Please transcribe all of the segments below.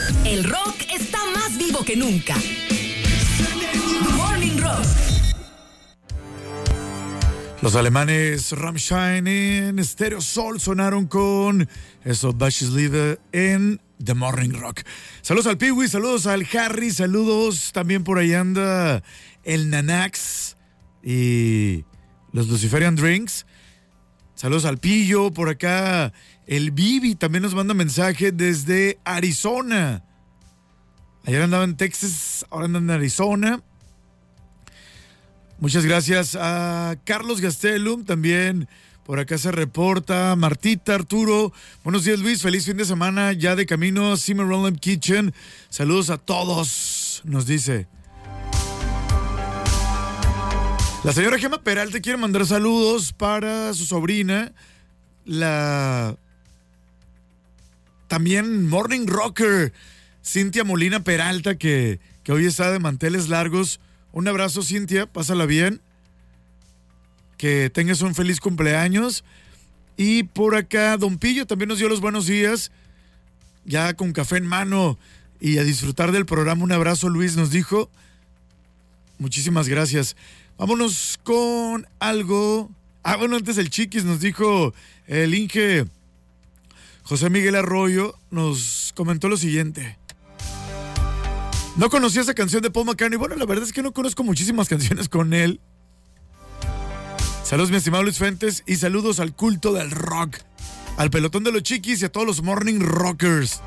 El rock está más vivo que nunca. Morning Rock. Los alemanes Rammstein en Stereo Soul sonaron con eso, Bashes Lieder en The Morning Rock. Saludos al Piwi, saludos al Harry, saludos también por ahí anda el Nanax y los Luciferian Drinks. Saludos al Pillo, por acá el Bibi también nos manda mensaje desde Arizona. Ayer andaba en Texas, ahora anda en Arizona. Muchas gracias a Carlos Gastelum, también por acá se reporta Martita, Arturo. Buenos días, Luis, feliz fin de semana ya de camino a Cimarron Kitchen. Saludos a todos, nos dice. La señora Gema Peralta quiere mandar saludos para su sobrina, la también Morning Rocker, Cintia Molina Peralta, que hoy está de manteles largos. Un abrazo, Cintia, pásala bien. Que tengas un feliz cumpleaños. Y por acá, Don Pillo también nos dio los buenos días. Ya con café en mano y a disfrutar del programa. Un abrazo, Luis, nos dijo. Muchísimas gracias. Vámonos con algo. Bueno, antes el Chiquis nos dijo el Inge José Miguel Arroyo. Nos comentó lo siguiente. No conocía esa canción de Paul McCartney. Bueno, la verdad es que no conozco muchísimas canciones con él. Saludos, mi estimado Luis Fuentes, y saludos al culto del rock, al pelotón de los Chiquis y a todos los Morning Rockers.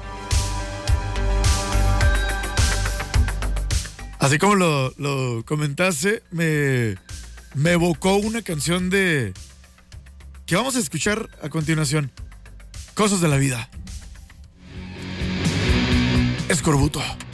Así como lo comentaste, me evocó una canción que vamos a escuchar a continuación. Cosas de la vida. Escorbuto.